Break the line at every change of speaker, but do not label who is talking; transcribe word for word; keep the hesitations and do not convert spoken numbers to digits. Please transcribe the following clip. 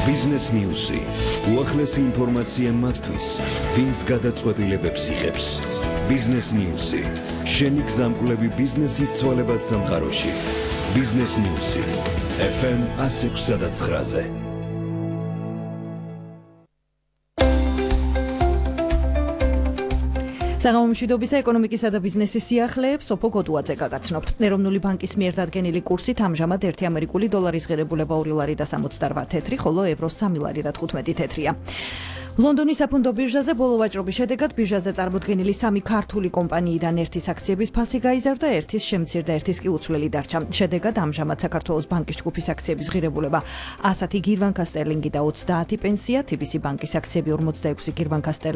Business News-ი. უახლესი ინფორმაცია მათთვის, ვინც გადაწყვეტილებებს იღებს. Business News-ი. შენი გზამკვლევი ბიზნესის ცვალებად სამყაროში. Business News-ი. ეფ ემ one oh six point nine-ზე.
საგამომშვიდობისა ეკონომიკისა და ბიზნესის სიახლეებს სოფო გოდუაძე გაგაცნობთ. ეროვნული ბანკის მიერ დადგენილი კურსით ამჟამად ერთი ამერიკული დოლარის ღირებულება ორი ლარი და სამოცდარბა თეთრი, ხოლო ევრო სამი ლარი და თხუთმეტი თეთრია. ლონდონის საფონდო ბირჟაზე ბოლო ვაჭრობის შედეგად ბირჟაზე წარმოდგენილი სამი ქართული კომპანიიდან ერთის აქციების ფასი გაიზარდა, ერთის შემცირდა, ერთის კი უცვლელი დარჩა. შედეგად ამჟამად საქართველოს ბანკის ჯგუფის აქციების ღირებულება one hundred გირვანქა სტერლინგი და ოცდაათი პენსია, თი ბი სი ბანკის აქციები ორმოცდაექვსი გირვანქა